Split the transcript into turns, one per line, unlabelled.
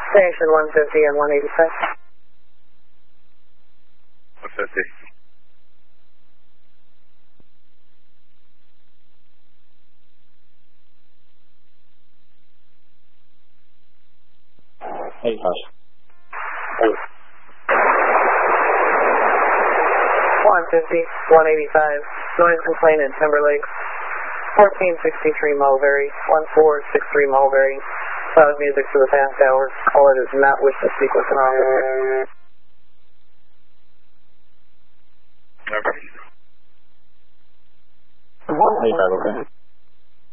Station 150 and 185.
150.
Hey, hush.
150, 185. Noise complaint in Timberlake. 1463 Mulberry, 1463 Mulberry. Loud music for the past hour. Caller does not wish to speak with an officer.
Okay.
185, okay.